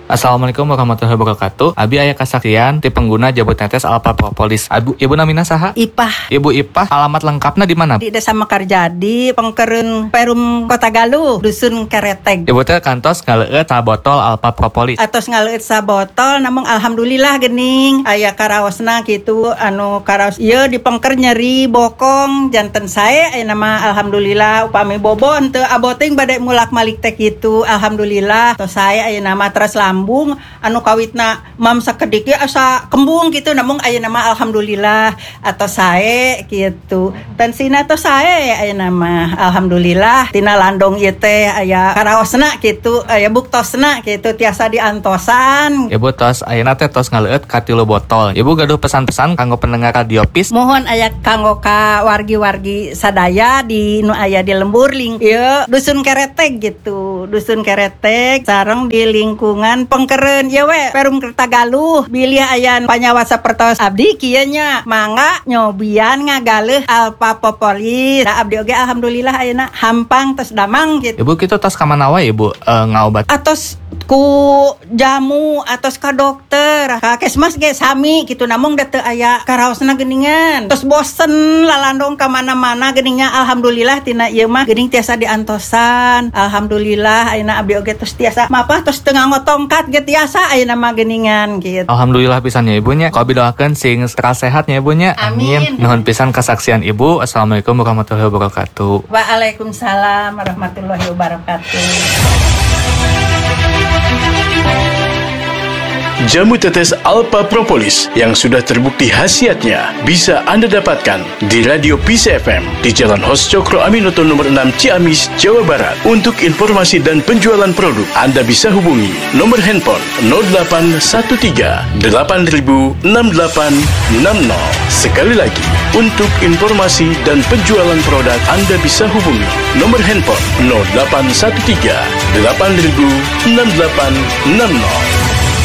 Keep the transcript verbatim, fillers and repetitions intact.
Assalamualaikum warahmatullahi wabarakatuh. Abi aya kasaksian ti pengguna jabut netes Alpha Propolis. Abu, Ibu namina saha? Ipah. Ibu Ipah, alamat lengkapna di mana? Di Desa Mekarjadi, Pengkereun Perum Kota Galuh, Dusun Kereteg. Ibu teh kantos ngaleueut sabotol Alpha Propolis. Atos ngaleueut sabotol, namun alhamdulillah geuning aya karaosna kitu anu karaos ieu di pengker nyeri bokong janten sae aya nama alhamdulillah upami bobon teu aboting bade mulak malik teh kitu alhamdulillah tos sae aya nama teras lambung anu kawitna mam sakedik ge asa kembung kitu namun aya nama alhamdulillah atau sae kitu tensina tos sae aya nama alhamdulillah tina landong ieu teh aya karaosna kitu aya buktosna kitu tiasa diantosan. Ibu tos ayeuna teh tos ngaleueut ka tilu botol. Ibu gaduh pesan-pesan kanggo pendengar Radio Pis. Mohon aya kanggo ka wargi-wargi sadaya di nu aya di lembur ling ieu Dusun Kereteg gitu. Dusun Kereteg sareng di lingkungan Pengkereun ieu we Perum Kota Galuh. Bilih aya panyawasa pertos abdi kieu nya mangga nyobian ngagaleuh Alpha Propolis. Da abdi oge alhamdulillah ayeuna hampang tos damang gitu. Ibu kitu tos ka mana wae Ibu e, ngaobat? Atos ku jamu atos ka dokter ka kesmas ge sami gitu namun da teu aya karaosna geuningan terus bosen lalandong ka mana-mana geuningnya alhamdulillah tina ieu mah geuning tiasa diantosan alhamdulillah ayeuna abdi oge tos tiasa mapah tos teu ngangotongkat ge tiasa ayeuna mah geuningan gitu. Alhamdulillah pisan ya Ibu nya. Kau bidoakeun sing sehat nya Ibu nya. Amin. Nuhun pisan kasaksian Ibu. Assalamualaikum warahmatullahi wabarakatuh. Waalaikumsalam warahmatullahi wabarakatuh. Jamu tetes Alpha Propolis yang sudah terbukti khasiatnya bisa Anda dapatkan di Radio Pis F M di Jalan Hos Cokro Aminoto nomor enam Ciamis, Jawa Barat. Untuk informasi dan penjualan produk, Anda bisa hubungi nomor handphone nol delapan satu tiga delapan nol enam delapan enam nol. Sekali lagi, untuk informasi dan penjualan produk, Anda bisa hubungi nomor handphone nol delapan satu tiga delapan nol enam delapan enam nol.